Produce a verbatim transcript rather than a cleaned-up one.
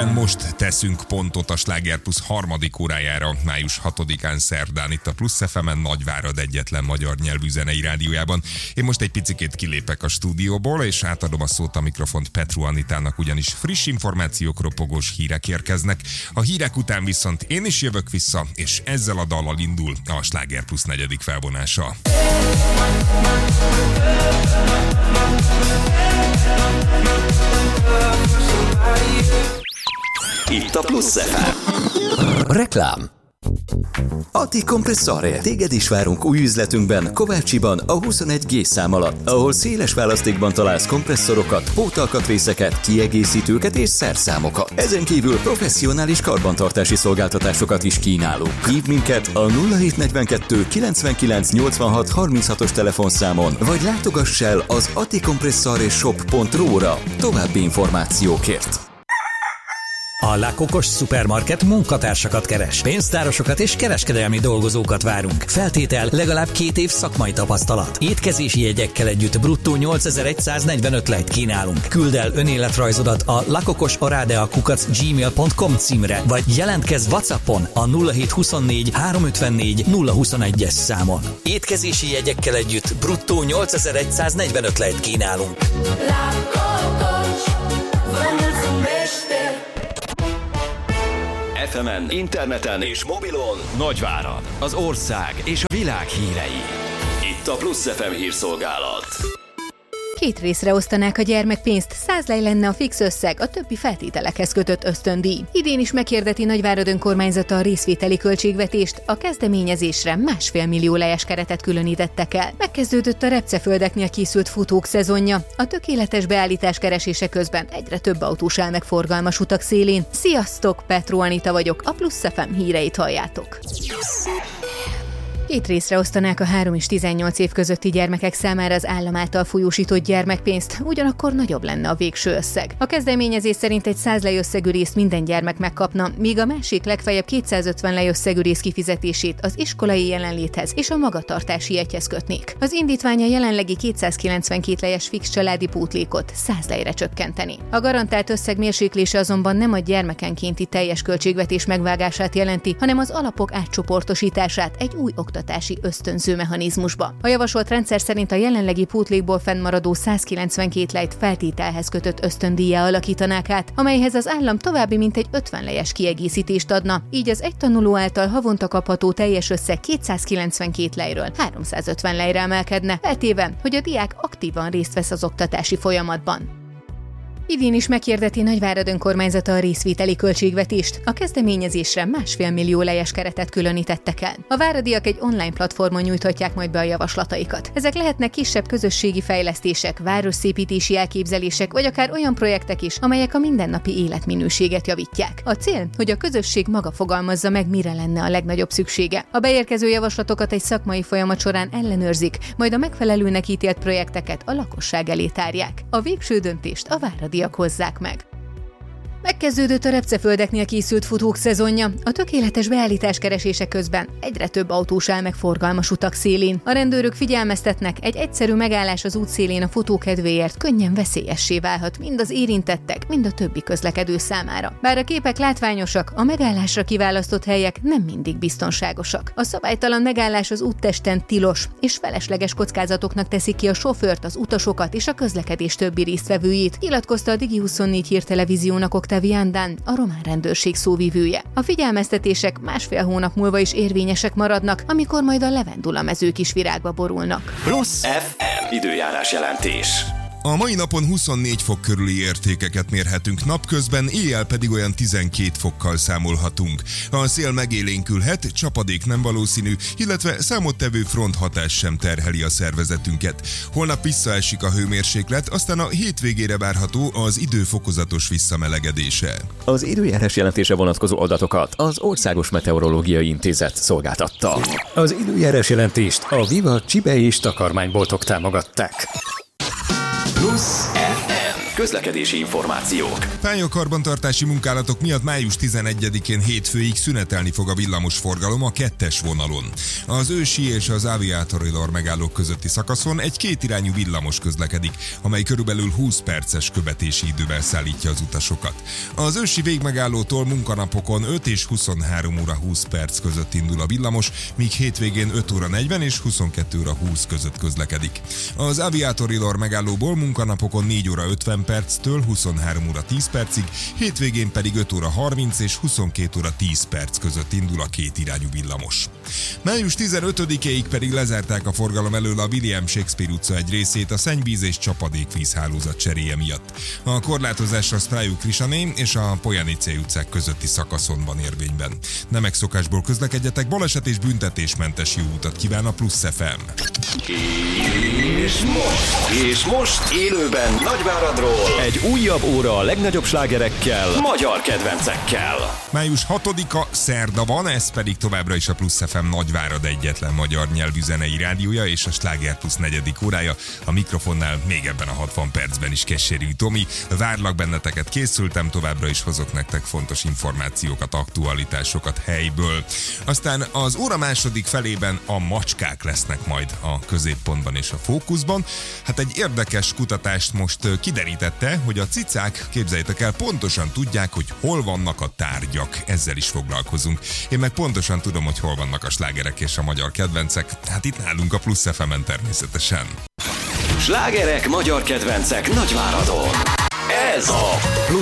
éppen most teszünk pontot a Sláger Plus harmadik órájára, május hatodikán szerdán itt a Plusz ef emen, Nagyvárad egyetlen magyar nyelvű zenei rádiójában. Én most egy picikét kilépek a stúdióból, és átadom a szót, a mikrofont Petru Anitának, ugyanis friss információk, ropogós hírek érkeznek. A hírek után viszont én is jövök vissza, és ezzel a dallal indul a Sláger Plus negyedik felvonása. Itt a Plusz ef em. Reklám. Ati Kompresszore. Téged is várunk új üzletünkben, Kovácsiban, a huszonegy G szám alatt, ahol széles választékban találsz kompresszorokat, pótalkatrészeket, kiegészítőket és szerszámokat. Ezen kívül professzionális karbantartási szolgáltatásokat is kínálunk. Hívd minket a nulla hét negyvenkettő kilencvenkilenc nyolcvanhat harminchatos telefonszámon, vagy látogass el az atikompresszoreshop pont ru-ra további információkért. A La Cocos Supermarket munkatársakat keres. Pénztárosokat és kereskedelmi dolgozókat várunk. Feltétel legalább két év szakmai tapasztalat. Étkezési jegyekkel együtt bruttó nyolcezer-egysznegyvenöt lejt kínálunk. Küld el önéletrajzodat a lakokosarádea kukac gmail pont com címre, vagy jelentkezz WhatsAppon a nulla hét huszonnégy háromszázötvennégy nulla huszonegyes számon. Étkezési jegyekkel együtt bruttó nyolcezer-egysznegyvenöt lejt kínálunk. La Cocos, vamos a mester. ef emen, interneten és mobilon Nagyvárad, az ország és a világ hírei. Itt a Plusz ef em hírszolgálat. Két részre osztanák a gyermekpénzt, száz lej lenne a fix összeg, a többi feltételekhez kötött ösztöndíj. Idén is meghirdeti Nagyvárad önkormányzata a részvételi költségvetést, a kezdeményezésre másfél millió lejes keretet különítettek el. Megkezdődött a repceföldeknél készült futók szezonja, a tökéletes beállítás keresése közben egyre több autós áll meg forgalmas utak szélén. Sziasztok, Petru Anita vagyok, a Plusz ef em híreit halljátok. Két részre osztanák a három és tizennyolc év közötti gyermekek számára az állam által folyósított gyermekpénzt, ugyanakkor nagyobb lenne a végső összeg. A kezdeményezés szerint egy száz lej összegű részt minden gyermek megkapna, míg a másik legfeljebb kétszázötven lej összegű rész kifizetését az iskolai jelenléthez és a magatartási jegyhez kötnék. Az indítvány a jelenlegi kétszázkilencvenkét lejes fix családi pótlékot száz lejre csökkenteni. A garantált összeg mérséklése azonban nem a gyermekenkénti teljes költségvetés megvágását jelenti, hanem az alapok átcsoportosítását egy új oktatási ösztönző mechanizmusba. A javasolt rendszer szerint a jelenlegi pótlékból fennmaradó százkilencvenkét lejt feltételhez kötött ösztöndíjjá alakítanák át, amelyhez az állam további mintegy ötven lejes kiegészítést adna, így az egy tanuló által havonta kapható teljes összeg kétszázkilencvenkét lejről háromszázötven lejre emelkedne, feltéve, hogy a diák aktívan részt vesz az oktatási folyamatban. Idén is meghirdeti Nagyvárad önkormányzata a részvételi költségvetést, a kezdeményezésre másfél millió lejes keretet különítettek el. A váradiak egy online platformon nyújthatják majd be a javaslataikat. Ezek lehetnek kisebb közösségi fejlesztések, városszépítési elképzelések, vagy akár olyan projektek is, amelyek a mindennapi életminőséget javítják. A cél, hogy a közösség maga fogalmazza meg, mire lenne a legnagyobb szüksége. A beérkező javaslatokat egy szakmai folyamat során ellenőrzik, majd a megfelelőnek ítélt projekteket a lakosság elé tárják. A végső döntést a váradi hozzák meg. Megkezdődött a repceföldeknél készült futók szezonja, a tökéletes beállítás keresése közben egyre több autós áll meg forgalmas utak szélén. A rendőrök figyelmeztetnek, egy egyszerű megállás az útszélén a futókedvéért könnyen veszélyessé válhat mind az érintettek, mind a többi közlekedő számára. Bár a képek látványosak, a megállásra kiválasztott helyek nem mindig biztonságosak. A szabálytalan megállás az úttesten tilos, és felesleges kockázatoknak teszi ki a sofőrt, az utasokat és a közlekedés többi résztvevőjét, nyilatkozta a Digi huszonnégy hírtelevíziónak Viandán, a román rendőrség szóvivője. A figyelmeztetések másfél hónap múlva is érvényesek maradnak, amikor majd a levendula mezők is virágba borulnak. Plusz ef em időjárás jelentés. A mai napon huszonnégy fok körüli értékeket mérhetünk, napközben, éjjel pedig olyan tizenkét fokkal számolhatunk. A szél megélénkülhet, csapadék nem valószínű, illetve számottevő fronthatás sem terheli a szervezetünket. Holnap visszaesik a hőmérséklet, aztán a hétvégére várható az idő fokozatos visszamelegedése. Az időjárás jelentése vonatkozó adatokat az Országos Meteorológiai Intézet szolgáltatta. Az időjárás jelentést a Viva csibe és takarmányboltok támogatták. Plusz ef em. közlekedési információk. Pályakarbantartási munkálatok miatt május tizenegyedikén hétfőig szünetelni fog a villamosforgalom a kettes vonalon. Az Ősi és az Aviatorilor megállók közötti szakaszon egy kétirányú villamos közlekedik, amely körülbelül húsz perces követési idővel szállítja az utasokat. Az Ősi végmegállótól munkanapokon öt és huszonhárom óra húsz perc között indul a villamos, míg hétvégén öt óra negyven és huszonkettő óra húsz között közlekedik. Az Aviatorilor megállóból munkanapokon négy óra ötven perctől huszonhárom óra tíz percig, hétvégén pedig öt óra harminc és huszonkét óra tíz perc között indul a kétirányú villamos. május tizenötödikéig pedig lezárták a forgalom elől a William Shakespeare utca egy részét a szennyvíz és csapadékvíz hálózat cseréje miatt. A korlátozás a Sztrájuk Krisané és a Pojanicei utcák közötti szakaszon van érvényben. Ne megszokásból közlekedjetek, baleset és büntetésmentes jó utat kíván a Plusz ef em. És most, és most élőben Nagyváradról egy újabb óra a legnagyobb slágerekkel, magyar kedvencekkel. május hatodika szerda van, ez pedig továbbra is a Plusz ef em Nagyvárad egyetlen magyar nyelvű zenei rádiója és a Sláger Plusz negyedik órája. A mikrofonnál még ebben a hatvan percben is Keserű Tomi. Várlak benneteket, készültem, továbbra is hozok nektek fontos információkat, aktualitásokat helyből. Aztán az óra második felében a macskák lesznek majd a középpontban és a fókuszban. Hát egy érdekes kutatást most kiderítette, hogy a cicák, képzeljétek el, pontosan tudják, hogy hol vannak a tárgyak. Ezzel is foglalkozunk. Én meg pontosan tudom, hogy hol vannak a slágerek és a magyar kedvencek. Hát itt nálunk a Plusz ef emen természetesen. Slágerek, magyar kedvencek Nagyváradon. Ez a Plusz